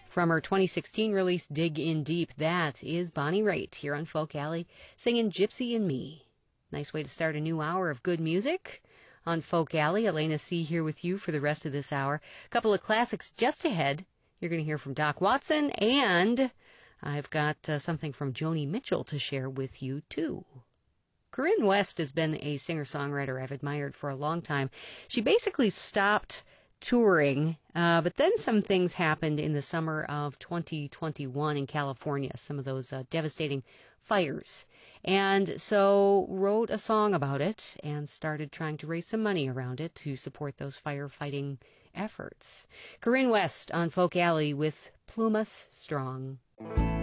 From her 2016 release, Dig In Deep, that is Bonnie Raitt here on Folk Alley singing Gypsy and Me. Nice way to start a new hour of good music on Folk Alley. Elena C. here with you for the rest of this hour. A couple of classics just ahead. You're going to hear from Doc Watson, and I've got something from Joni Mitchell to share with you, too. Corinne West has been a singer-songwriter I've admired for a long time. She basically stopped touring, but then some things happened in the summer of 2021 in California, some of those devastating fires. And so wrote a song about it and started trying to raise some money around it to support those firefighting efforts. Corinne West on Folk Alley with Plumas Strong.